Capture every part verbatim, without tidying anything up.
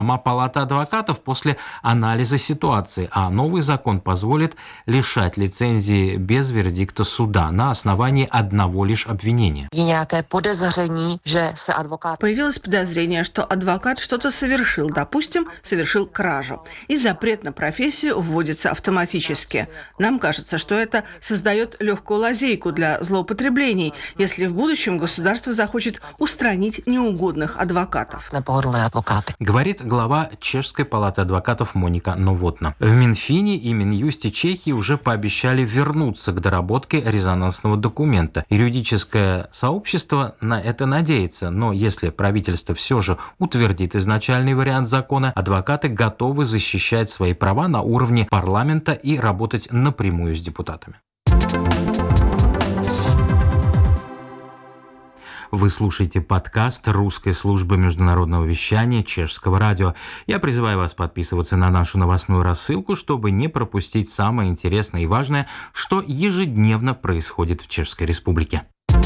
Сама Палата адвокатов после анализа ситуации, а новый закон позволит лишать лицензии без вердикта суда на основании одного лишь обвинения. Появилось подозрение, что адвокат что-то совершил, допустим, совершил кражу, и запрет на профессию вводится автоматически. Нам кажется, что это создает легкую лазейку для злоупотреблений, если в будущем государство захочет устранить неугодных адвокатов. Говорит глава Чешской палаты адвокатов Моника Новотна. В Минфине и Минюсте Чехии уже пообещали вернуться к доработке резонансного документа. Юридическое сообщество на это надеется, но если правительство все же утвердит изначальный вариант закона, адвокаты готовы защищать свои права на уровне парламента и работать напрямую с депутатами. Вы слушаете подкаст русской службы международного вещания Чешского радио. Я призываю вас подписываться на нашу новостную рассылку, чтобы не пропустить самое интересное и важное, что ежедневно происходит в Чешской Республике.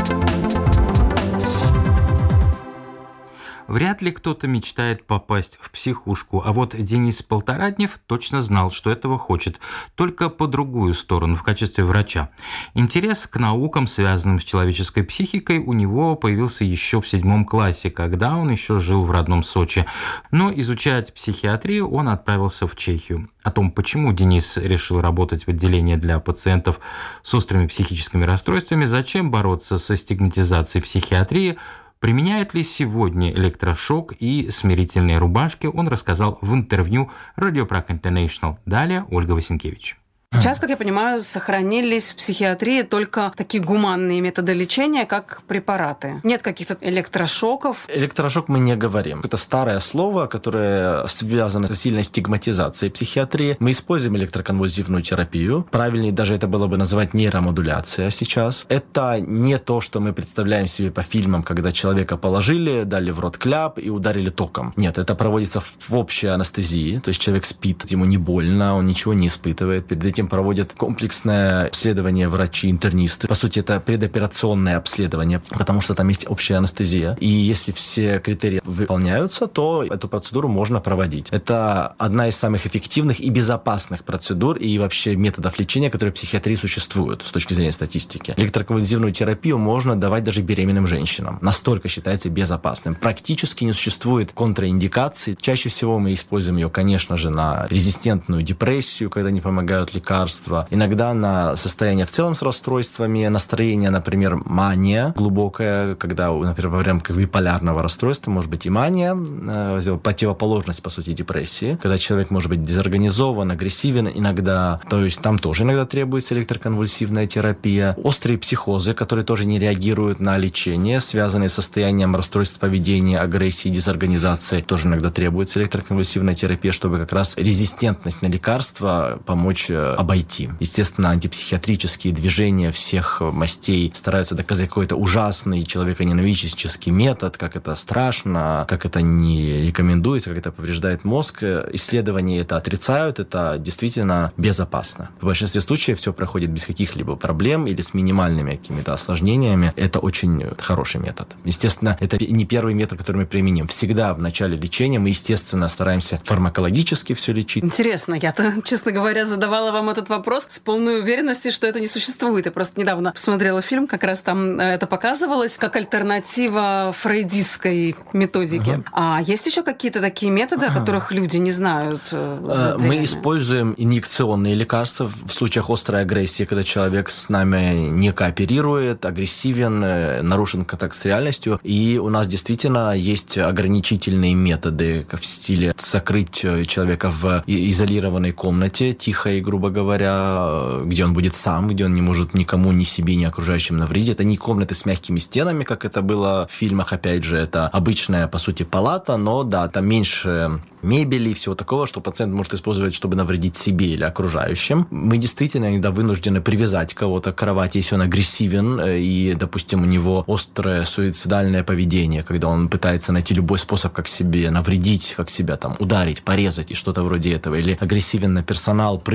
Вряд ли кто-то мечтает попасть в психушку, а вот Денис Полтораднев точно знал, что этого хочет, только по другую сторону, в качестве врача. Интерес к наукам, связанным с человеческой психикой, у него появился еще в седьмом классе, когда он еще жил в родном Сочи. Но изучать психиатрию он отправился в Чехию. О том, почему Денис решил работать в отделении для пациентов с острыми психическими расстройствами, зачем бороться со стигматизацией психиатрии, применяют ли сегодня электрошок и смирительные рубашки, он рассказал в интервью Radio Prague International. Далее Ольга Васенкевич. Сейчас, как я понимаю, сохранились в психиатрии только такие гуманные методы лечения, как препараты. Нет каких-то электрошоков. Электрошок мы не говорим. Это старое слово, которое связано с сильной стигматизацией психиатрии. Мы используем электроконвульсивную терапию. Правильнее даже это было бы называть нейромодуляция сейчас. Это не то, что мы представляем себе по фильмам, когда человека положили, дали в рот кляп и ударили током. Нет, это проводится в общей анестезии. То есть человек спит, ему не больно, он ничего не испытывает. Перед этим проводят комплексное обследование врачи-интернисты. По сути, это предоперационное обследование, потому что там есть общая анестезия. И если все критерии выполняются, то эту процедуру можно проводить. Это одна из самых эффективных и безопасных процедур и вообще методов лечения, которые в психиатрии существуют с точки зрения статистики. Электроконвульсивную терапию можно давать даже беременным женщинам. Настолько считается безопасным. Практически не существует контраиндикаций. Чаще всего мы используем ее, конечно же, на резистентную депрессию, когда не помогают лекарства. Иногда на состояние в целом с расстройствами, настроение, например, мания глубокая, когда, например, во время биполярного расстройства может быть и мания, противоположность, по сути, депрессии, когда человек может быть дезорганизован, агрессивен иногда, то есть там тоже иногда требуется электроконвульсивная терапия. Острые психозы, которые тоже не реагируют на лечение, связанные с состоянием расстройств поведения, агрессии, дезорганизации, тоже иногда требуется электроконвульсивная терапия, чтобы как раз резистентность на лекарства помочь обойти. Естественно, антипсихиатрические движения всех мастей стараются доказать какой-то ужасный человеконенавистнический метод, как это страшно, как это не рекомендуется, как это повреждает мозг. Исследования это отрицают, это действительно безопасно. В большинстве случаев все проходит без каких-либо проблем или с минимальными какими-то осложнениями. Это очень хороший метод. Естественно, это не первый метод, который мы применим. Всегда в начале лечения мы, естественно, стараемся фармакологически все лечить. Интересно, я-то, честно говоря, задавала вам этот вопрос с полной уверенностью, что это не существует. Я просто недавно посмотрела фильм, как раз там это показывалось, как альтернатива фрейдистской методике. Uh-huh. А есть еще какие-то такие методы, uh-huh. о которых люди не знают? Мы используем инъекционные лекарства в случаях острой агрессии, когда человек с нами не кооперирует, агрессивен, нарушен контакт с реальностью. И у нас действительно есть ограничительные методы в стиле закрыть человека в изолированной комнате, тихой, грубо говоря, где он будет сам, где он не может никому, ни себе, ни окружающим навредить. Это не комнаты с мягкими стенами, как это было в фильмах, опять же, это обычная, по сути, палата, но, да, там меньше мебели и всего такого, что пациент может использовать, чтобы навредить себе или окружающим. Мы действительно иногда вынуждены привязать кого-то к кровати, если он агрессивен и, допустим, у него острое суицидальное поведение, когда он пытается найти любой способ, как себе навредить, как себя там ударить, порезать и что-то вроде этого. Или агрессивен на персонал, прыгает, пытается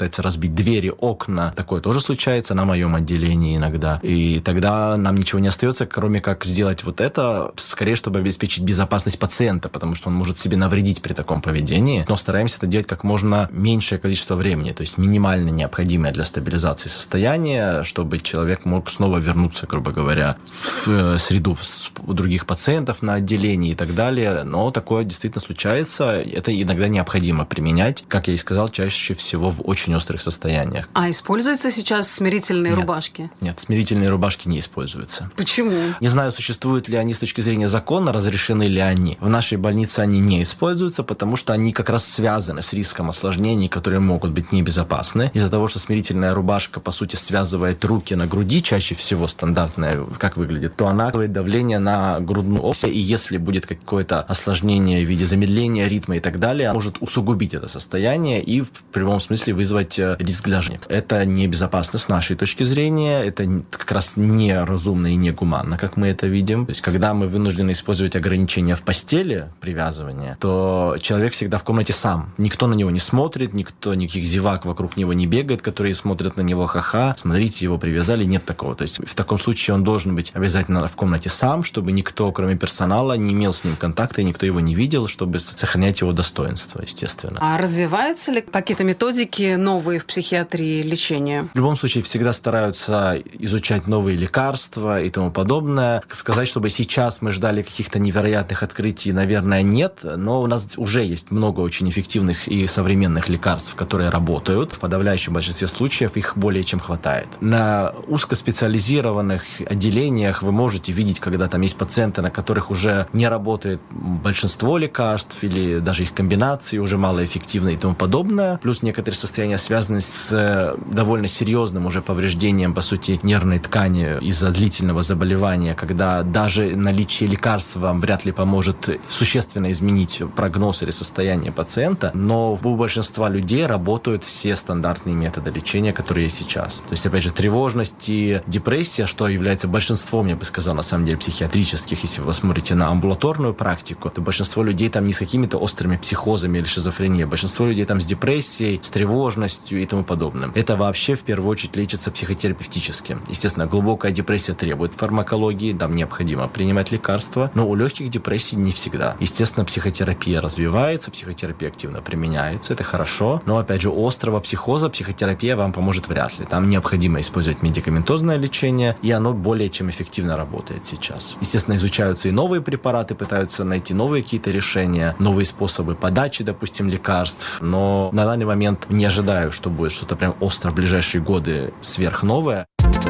пытается разбить двери, окна. Такое тоже случается на моем отделении иногда. И тогда нам ничего не остается, кроме как сделать вот это, скорее, чтобы обеспечить безопасность пациента, потому что он может себе навредить при таком поведении. Но стараемся это делать как можно меньшее количество времени, то есть минимально необходимое для стабилизации состояния, чтобы человек мог снова вернуться, грубо говоря, в среду других пациентов на отделении и так далее. Но такое действительно случается. Это иногда необходимо применять, как я и сказал, чаще всего в очень острых состояниях. А используются сейчас смирительные Нет. рубашки? Нет, смирительные рубашки не используются. Почему? Не знаю, существуют ли они с точки зрения закона, разрешены ли они. В нашей больнице они не используются, потому что они как раз связаны с риском осложнений, которые могут быть небезопасны. Из-за того, что смирительная рубашка, по сути, связывает руки на груди, чаще всего стандартная, как выглядит, то она оказывает давление на грудную ось, и если будет какое-то осложнение в виде замедления ритма и так далее, может усугубить это состояние и в прямом смысле вызвать риск для жизни. Это небезопасно с нашей точки зрения, это как раз неразумно и негуманно, как мы это видим. То есть, когда мы вынуждены использовать ограничения в постели, привязывания, то человек всегда в комнате сам. Никто на него не смотрит, никто, никаких зевак вокруг него не бегает, которые смотрят на него, ха-ха, смотрите, его привязали, нет такого. То есть, в таком случае он должен быть обязательно в комнате сам, чтобы никто, кроме персонала, не имел с ним контакта, и никто его не видел, чтобы сохранять его достоинство, естественно. А развиваются ли какие-то методики новые в психиатрии лечения? В любом случае, всегда стараются изучать новые лекарства и тому подобное. Сказать, чтобы сейчас мы ждали каких-то невероятных открытий, наверное, нет, но у нас уже есть много очень эффективных и современных лекарств, которые работают. В подавляющем большинстве случаев их более чем хватает. На узкоспециализированных отделениях вы можете видеть, когда там есть пациенты, на которых уже не работает большинство лекарств или даже их комбинации уже малоэффективны и тому подобное. Плюс некоторые состояния связаны с довольно серьезным уже повреждением, по сути, нервной ткани из-за длительного заболевания, когда даже наличие лекарств вам вряд ли поможет существенно изменить прогноз или состояние пациента, но у большинства людей работают все стандартные методы лечения, которые есть сейчас. То есть, опять же, тревожность и депрессия, что является большинством, я бы сказал, на самом деле, психиатрических, если вы посмотрите на амбулаторную практику, то большинство людей там не с какими-то острыми психозами или шизофренией, большинство людей там с депрессией, с тревожностью и тому подобным. Это вообще в первую очередь лечится психотерапевтически. Естественно, глубокая депрессия требует фармакологии, там необходимо принимать лекарства, но у легких депрессий не всегда. Естественно, психотерапия развивается, психотерапия активно применяется, это хорошо, но, опять же, у острого психоза психотерапия вам поможет вряд ли. Там необходимо использовать медикаментозное лечение, и оно более чем эффективно работает сейчас. Естественно, изучаются и новые препараты, пытаются найти новые какие-то решения, новые способы подачи, допустим, лекарств, но на данный момент не ожидаю, что будет что-то прям остро в ближайшие годы сверхновое.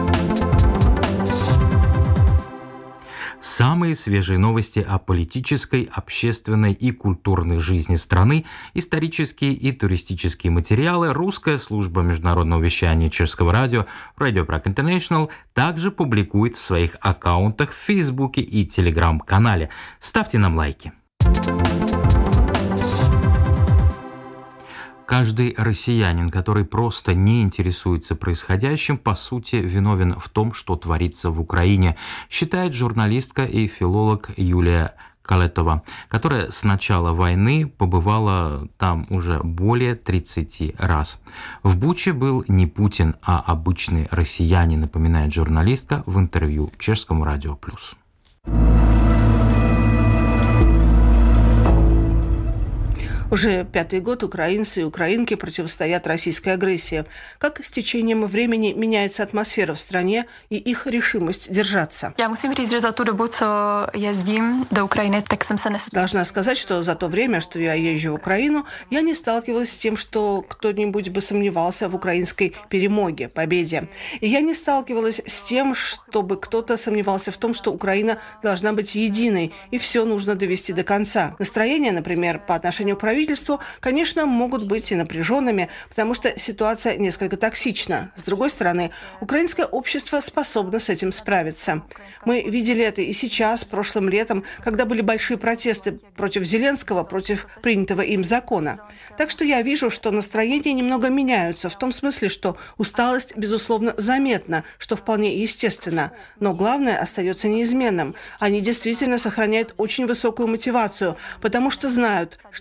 Самые свежие новости о политической, общественной и культурной жизни страны, исторические и туристические материалы русская служба международного вещания чешского радио Radio Prague International также публикует в своих аккаунтах в Фейсбуке и Телеграм-канале. Ставьте нам лайки. Каждый россиянин, который просто не интересуется происходящим, по сути, виновен в том, что творится в Украине, считает журналистка и филолог Юлия Калетова, которая с начала войны побывала там уже более тридцати раз. В Буче был не Путин, а обычный россиянин, напоминает журналистка в интервью чешскому Радио Плюс. Уже пятый год украинцы и украинки противостоят российской агрессии. Как с течением времени меняется атмосфера в стране и их решимость держаться? Я musím říct, že za tu dobu, co jezdím do Ukrajiny, tak jsem se nes... Должна сказать, что за то время, что я езжу в Украину, я не сталкивалась с тем, что кто-нибудь бы сомневался в украинской перемоге, победе. И я не сталкивалась с тем, чтобы кто-то сомневался в том, что Украина должна быть единой, и все нужно довести до конца. Настроения, например, по отношению к правительству, правительству, конечно, могут быть и напряженными, потому что ситуация несколько токсична. С другой стороны, украинское общество способно с этим справиться. Мы видели это и сейчас, прошлым летом, когда были большие протесты против Зеленского, против принятого им закона. Так что я вижу, что настроения немного меняются, в том смысле, что усталость, безусловно, заметна, что вполне естественно. Но главное остается неизменным. Они действительно сохраняют очень высокую мотивацию, потому что знают, что произойдет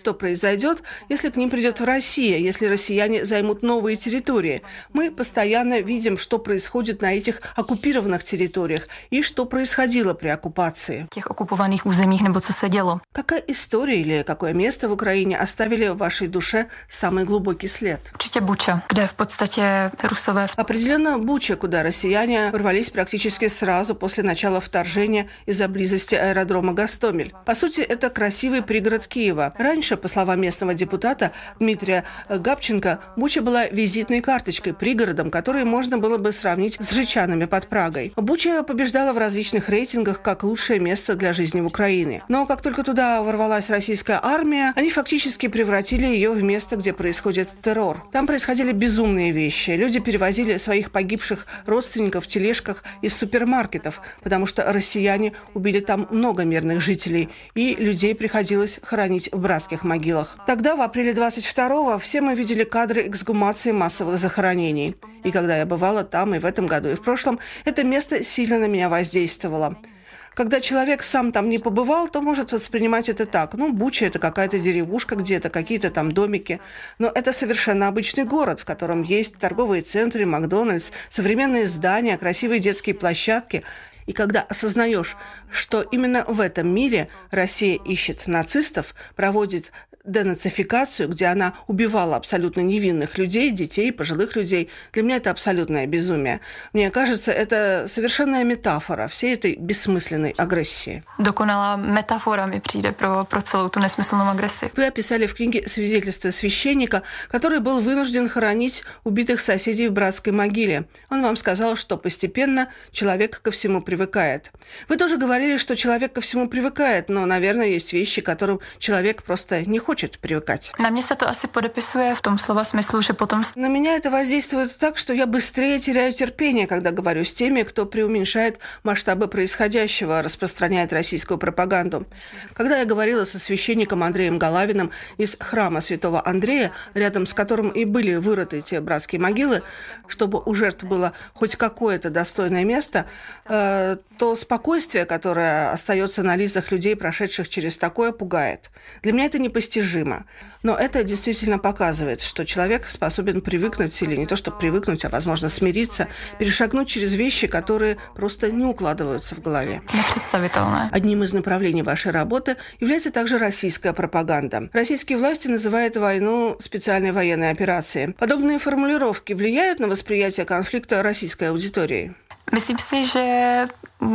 произойдет, если к ним придет Россия, если россияне займут новые территории. Мы постоянно видим, что происходит на этих оккупированных территориях и что происходило при оккупации. Těch okupovaných územích nebo co se dělo. Какая история или какое место в Украине оставили в вашей душе самый глубокий след? Určitě Buča, kde v podstatě Rusové... Определенно Буча, куда россияне ворвались практически сразу после начала вторжения из-за близости аэродрома Гостомель. По сути, это красивый пригород Киева. Раньше, по словам местного депутата Дмитрия Габченко, Буча была визитной карточкой, пригородом, который можно было бы сравнить с Жичанами под Прагой. Буча побеждала в различных рейтингах как лучшее место для жизни в Украине. Но как только туда ворвалась российская армия, они фактически превратили ее в место, где происходит террор. Там происходили безумные вещи. Люди перевозили своих погибших родственников в тележках из супермаркетов, потому что россияне убили там много мирных жителей, и людей приходилось хоронить в братских могилах. Тогда, в апреле двадцать второго, все мы видели кадры эксгумации массовых захоронений. И когда я бывала там и в этом году, и в прошлом, это место сильно на меня воздействовало. Когда человек сам там не побывал, то может воспринимать это так. Ну, Буча – это какая-то деревушка где-то, какие-то там домики. Но это совершенно обычный город, в котором есть торговые центры, Макдональдс, современные здания, красивые детские площадки. И когда осознаешь, что именно в этом мире Россия ищет нацистов, проводит денацификацию, где она убивала абсолютно невинных людей, детей, пожилых людей, для меня это абсолютное безумие. Мне кажется, это совершенная метафора всей этой бессмысленной агрессии. Dokonalá metafora mi přijde pro, pro celou tu nesmyslnou agresi. Вы описали в книге свидетельство священника, который был вынужден хоронить убитых соседей в братской могиле. Он вам сказал, что постепенно человек ко всему привыкает. Вы тоже говорили, что человек ко всему привыкает, но, наверное, есть вещи, к которым человек просто не хочет привыкать. Na mě se to asi podepisuje v tom slova smyslu, že potom... На меня это воздействует так, что я быстрее теряю терпение, когда говорю с теми, кто преуменьшает масштабы происходящего, распространяет российскую пропаганду. Когда я говорила со священником Андреем Головиным из храма святого Андрея, рядом с которым и были вырыты те братские могилы, чтобы у жертв было хоть какое-то достойное место, э, то спокойствие, которое остается на лицах людей, прошедших через такое, пугает. Для меня это непостижимо. Но это действительно показывает, что человек способен привыкнуть, или не то что привыкнуть, а, возможно, смириться, перешагнуть через вещи, которые просто не укладываются в голове. Непредставительное. Одним из направлений вашей работы является также российская пропаганда. Российские власти называют войну специальной военной операцией. Подобные формулировки влияют на восприятие конфликта российской аудитории? Myslím si, že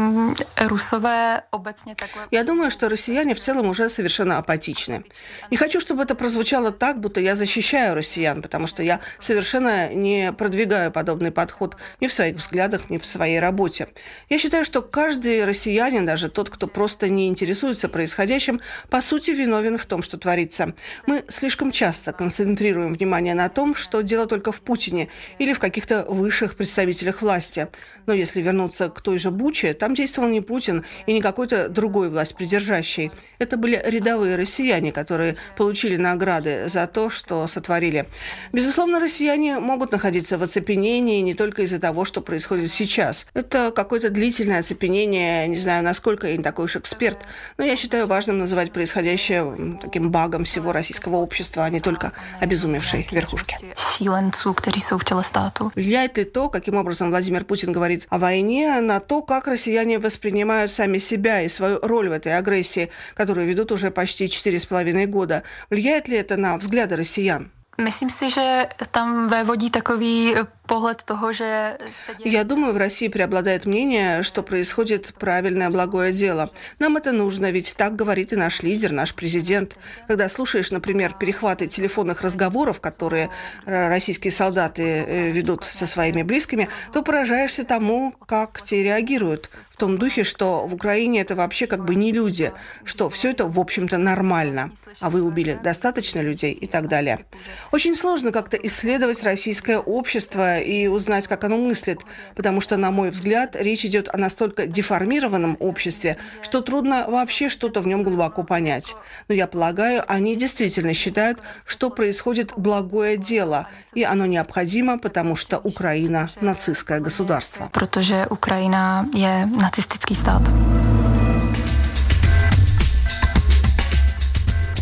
Rusové obecně takové... Я думаю, что россияне в целом уже совершенно апатичны. Не хочу, чтобы это прозвучало так, будто я защищаю россиян, потому что я совершенно не продвигаю подобный подход ни в своих взглядах, ни в своей работе. Я считаю, что каждый россиянин, даже тот, кто просто не интересуется происходящим, по сути виновен в том, что творится. Мы слишком часто концентрируем внимание на том, что дело только в Путине или в каких-то высших представителях власти. Но если вернуться к той же Буче, там действовал не Путин и не какой-то другой власть придержащий. Это были рядовые россияне, которые получили награды за то, что сотворили. Безусловно, россияне могут находиться в оцепенении не только из-за того, что происходит сейчас. Это какое-то длительное оцепенение, не знаю, насколько я не такой уж эксперт, но я считаю важным называть происходящее таким багом всего российского общества, а не только обезумевшей верхушки. Šílenců, kteří jsou v čele státu. Влияет ли то, каким образом Владимир Путин говорит о войне, на то, как россияне воспринимают сами себя и свою роль в этой агрессии, которую ведут уже почти четыре с половиной года? Влияет ли это на взгляды россиян? Myslím si, že tam vévodí takový pohled toho, že se děje... Я думаю, в России преобладает мнение, что происходит правильное, благое дело. Нам это нужно, ведь так говорит и наш лидер, наш президент. Когда слушаешь, например, перехваты телефонных разговоров, которые российские солдаты ведут со своими близкими, то поражаешься тому, как те реагируют. В том духе, что в Украине это вообще как бы не люди, что все это, в общем-то, нормально, а вы убили достаточно людей и так далее. Очень сложно как-то исследовать российское общество и узнать, как оно мыслит, потому что, на мой взгляд, речь идет о настолько деформированном обществе, что трудно вообще что-то в нем глубоко понять. Но я полагаю, они действительно считают, что происходит благое дело, и оно необходимо, потому что Украина – нацистское государство. Protože Ukrajina je nacistický stát.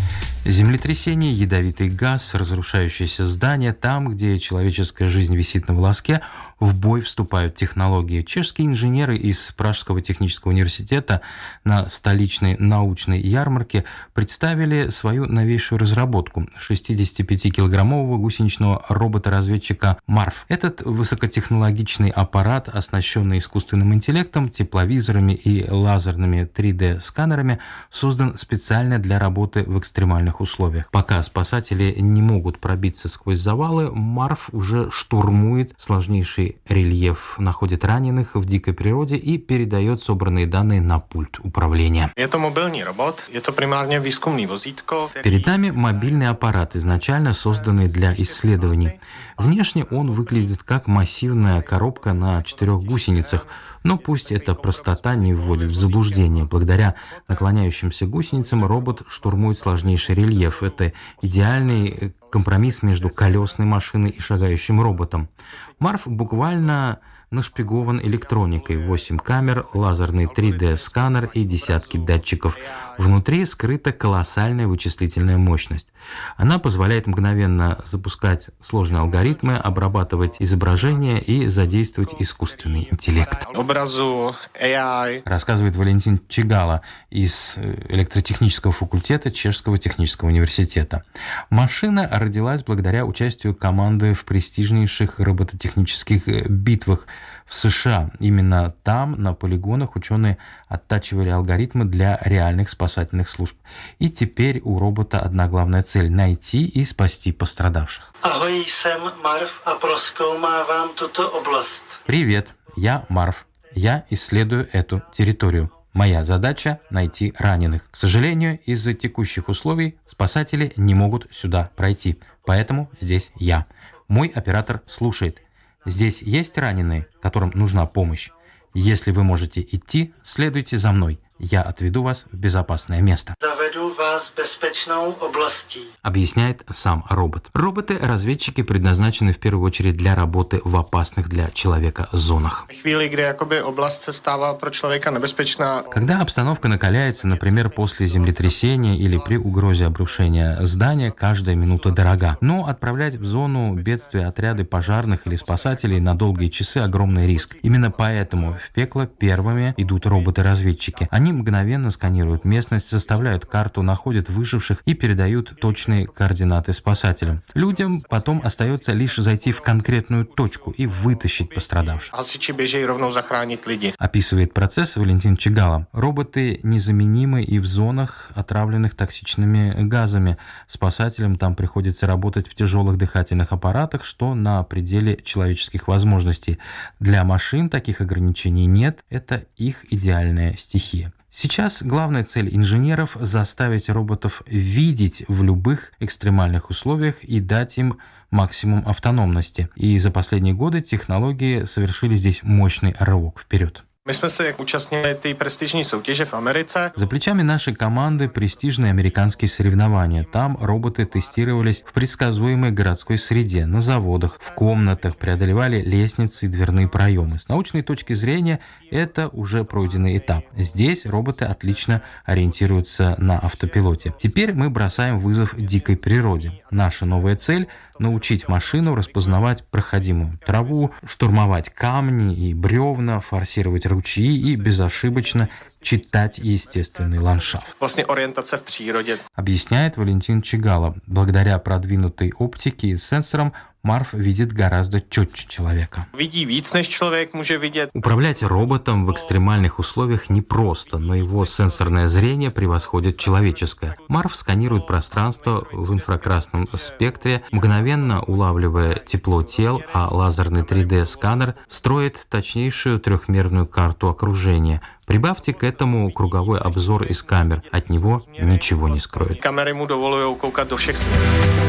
Землетрясение, ядовитый газ, разрушающиеся здания. Там, где человеческая жизнь висит на волоске, в бой вступают технологии. Чешские инженеры из Пражского технического университета на столичной научной ярмарке представили свою новейшую разработку – шестидесятипятикилограммового гусеничного робота-разведчика Марф. Этот высокотехнологичный аппарат, оснащенный искусственным интеллектом, тепловизорами и лазерными три дэ-сканерами, создан специально для работы в экстремальных условиях. Пока спасатели не могут пробиться сквозь завалы, Марф уже штурмует сложнейший рельеф, находит раненых в дикой природе и передает собранные данные на пульт управления. Это мобильный робот, это примарно výzkumný vozítko. Перед нами мобильный аппарат, изначально созданный для исследований. Внешне он выглядит как массивная коробка на четырех гусеницах, но пусть эта простота не вводит в заблуждение. Благодаря наклоняющимся гусеницам робот штурмует сложнейший рельеф. Это идеальный компромисс между колесной машиной и шагающим роботом. Марф буквально нашпигован электроникой. восемь камер, лазерный три дэ-сканер и десятки датчиков. Внутри скрыта колоссальная вычислительная мощность. Она позволяет мгновенно запускать сложные алгоритмы, обрабатывать изображения и задействовать искусственный интеллект. Образу, эй ай. Рассказывает Валентин Чигала из электротехнического факультета Чешского технического университета. Машина родилась благодаря участию команды в престижнейших робототехнических битвах в США. Именно там, на полигонах, ученые оттачивали алгоритмы для реальных спасательных служб. И теперь у робота одна главная цель – найти и спасти пострадавших. Ahoj, jsem Marv a prozkoumávám tuto oblast. Привет, я Марф. Я исследую эту территорию. Моя задача – найти раненых. К сожалению, из-за текущих условий спасатели не могут сюда пройти. Поэтому здесь я. Мой оператор слушает. Здесь есть раненые, которым нужна помощь. Если вы можете идти, следуйте за мной. Я отведу вас в безопасное место. Zavedu vás bezpečnou oblastí. Объясняет сам робот. Роботы-разведчики предназначены в первую очередь для работы в опасных для человека зонах. V chvíli, kdy jakoby oblast se stává pro člověka nebezpečná. Когда обстановка накаляется, например, после землетрясения или при угрозе обрушения здания, каждая минута дорога. Но отправлять в зону бедствия отряды пожарных или спасателей на долгие часы – огромный риск. Именно поэтому в пекло первыми идут роботы-разведчики. Они мгновенно сканируют местность, составляют карту, находят выживших и передают точные координаты спасателям. Людям потом остается лишь зайти в конкретную точку и вытащить пострадавших. Hasiči běžejí rovnou zachránit lidi. Описывает процесс Валентин Чигала. Роботы незаменимы и в зонах, отравленных токсичными газами. Спасателям там приходится работать в тяжелых дыхательных аппаратах, что на пределе человеческих возможностей. Для машин таких ограничений нет, это их идеальная стихия. Сейчас главная цель инженеров – заставить роботов видеть в любых экстремальных условиях и дать им максимум автономности. И за последние годы технологии совершили здесь мощный рывок вперед. My jsme se účastnili té prestižní soutěže v Americe. За плечами нашей команды престижные американские соревнования. Там роботы тестировались в предсказуемой городской среде, на заводах, в комнатах, преодолевали лестницы и дверные проемы. С научной точки зрения это уже пройденный этап. Здесь роботы отлично ориентируются на автопилоте. Теперь мы бросаем вызов дикой природе. Наша новая цель – научить машину распознавать проходимую траву, штурмовать камни и бревна, форсировать ручьи и безошибочно читать естественный ландшафт. Vlastně orientace v přírodě. Объясняет Валентин Чигала. Благодаря продвинутой оптике и сенсорам Марф видит гораздо четче человека. Vidí víc než člověk může vidět. Управлять роботом в экстремальных условиях непросто, но его сенсорное зрение превосходит человеческое. Марф сканирует пространство в инфракрасном спектре, мгновенно улавливая тепло тел, а лазерный три дэ-сканер строит точнейшую трехмерную карту окружения. Прибавьте к этому круговой обзор из камер. От него ничего не скроет. Kamery mu dovolují koukat do všech směrů.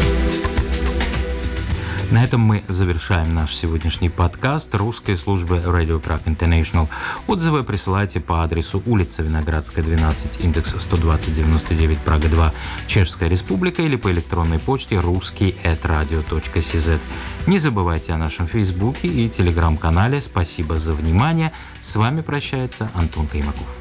На этом мы завершаем наш сегодняшний подкаст русской службы Radio Prague International. Отзывы присылайте по адресу улица Виноградская, двенадцать, индекс сто двадцать девяносто девять, Прага два, Чешская Республика, или по электронной почте русский эт радио точка си зет. Не забывайте о нашем Фейсбуке и Телеграм-канале. Спасибо за внимание. С вами прощается Антон Каймаков.